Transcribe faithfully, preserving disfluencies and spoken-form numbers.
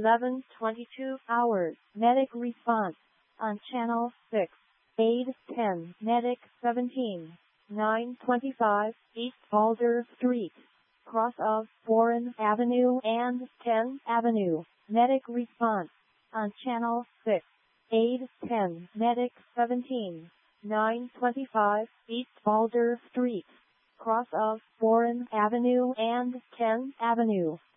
eleven twenty-two hours, medic response. On channel six, eight ten, medic seventeen, nine twenty-five, East Alder Street, cross of Foreign Avenue and tenth Avenue, medic response. On channel six, eight ten, medic seventeen, nine twenty-five, East Alder Street, cross of Foreign Avenue and tenth Avenue.